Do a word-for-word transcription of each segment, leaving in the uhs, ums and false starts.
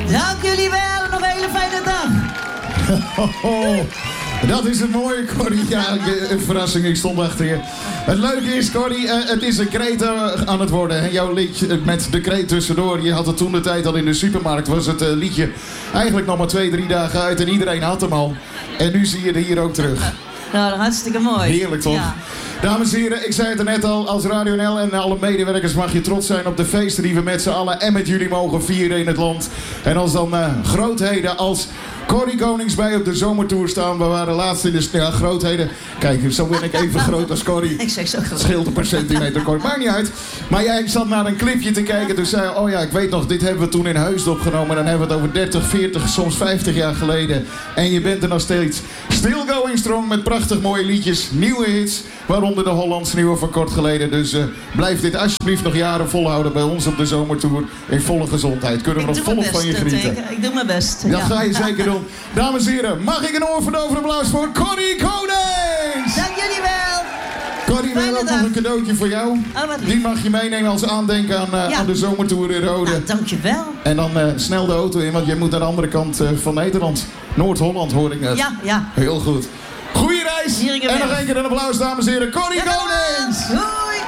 Dank jullie wel. Nog een hele fijne dag. Oh, dat is het mooie, Corrie. Ja, een verrassing, ik stond achter je. Het leuke is, Corrie, uh, het is een kreet uh, aan het worden. Hè? Jouw liedje uh, met de kreet tussendoor. Je had het toen de tijd al in de supermarkt. Was het uh, liedje eigenlijk nog maar twee, drie dagen uit. En iedereen had hem al. En nu zie je het hier ook terug. Nou, hartstikke mooi. Heerlijk, toch? Ja. Dames en heren, ik zei het er net al, als Radio N L en alle medewerkers mag je trots zijn op de feesten die we met z'n allen en met jullie mogen vieren in het land. En als dan uh, grootheden als Corrie Konings bij op de zomertour staan. We waren laatst in de ja, grootheden. Kijk, zo ben ik even groot als Corrie. Ik zeg zo groot. Scheelt een paar centimeter, Corrie. Maakt niet uit. Maar jij zat naar een clipje te kijken. Dus zei, oh ja, ik weet nog, dit hebben we toen in Heusden opgenomen. Dan hebben we het over dertig, veertig, soms vijftig jaar geleden. En je bent er nog steeds still going strong met prachtig mooie liedjes. Nieuwe hits, waaronder de Hollandse nieuwe van kort geleden. Dus uh, blijf dit alsjeblieft nog jaren volhouden bij ons op de zomertour. In volle gezondheid. Kunnen we nog volop van je genieten. Ik, ik doe mijn best. Dat ja. ga je zeker doen. Dames en heren, mag ik een oorverdovend applaus voor Corrie Konings! Dank jullie wel! Corrie, we hebben ook nog een cadeautje voor jou. Oh, die mag je meenemen als aandenken aan, uh, ja. aan de zomertour in Rode. Nou, dankjewel. En dan uh, snel de auto in, want jij moet naar de andere kant uh, van Nederland. Noord-Holland hoor ik net. Ja, ja. Heel goed. Goeie reis! En nog één keer een applaus, dames en heren. Corrie ja, Konings! Hoi!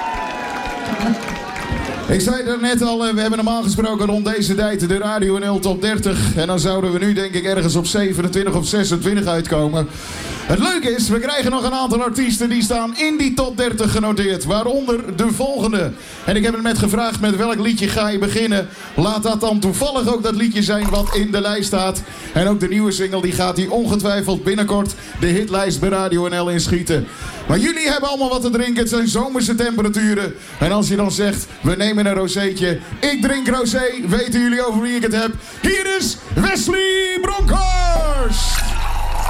Ik zei het net al, we hebben normaal gesproken rond deze tijd de Radio N L Top dertig. En dan zouden we nu denk ik ergens op zevenentwintig of zesentwintig uitkomen. Het leuke is, we krijgen nog een aantal artiesten die staan in die top dertig genoteerd. Waaronder de volgende. En ik heb hem net gevraagd met welk liedje ga je beginnen. Laat dat dan toevallig ook dat liedje zijn wat in de lijst staat. En ook de nieuwe single die gaat hier ongetwijfeld binnenkort de hitlijst bij Radio N L inschieten. Maar jullie hebben allemaal wat te drinken. Het zijn zomerse temperaturen. En als je dan zegt, we nemen een rozeetje. Ik drink rosé. Weten jullie over wie ik het heb? Hier is Wesley